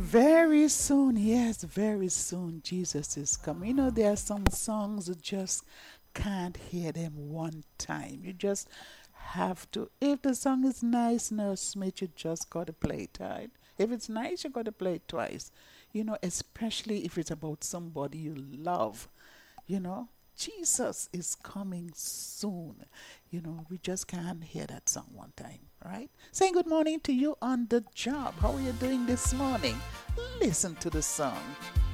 Very soon, yes, very soon Jesus is coming. You know, there are some songs you just can't hear them one time. You just have to. If the song is nice, Nurse Smith, you just got to play it, right? If it's nice, you got to play it twice. You know, especially if it's about somebody you love. You know, Jesus is coming soon. You know, we just can't hear that song one time, right? Saying good morning to you on the job. How are you doing this morning? Listen to the song.